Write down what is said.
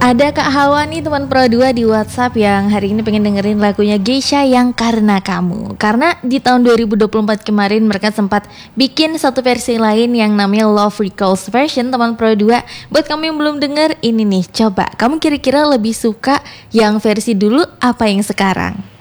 Ada Kak Hawa nih teman Pro 2 di WhatsApp yang hari ini pengen dengerin lagunya Geisha yang Karena Kamu. Karena di tahun 2024 kemarin mereka sempat bikin satu versi lain yang namanya Love Recalls version teman Pro 2. Buat kamu yang belum denger, ini nih, coba kamu kira-kira lebih suka yang versi dulu apa yang sekarang?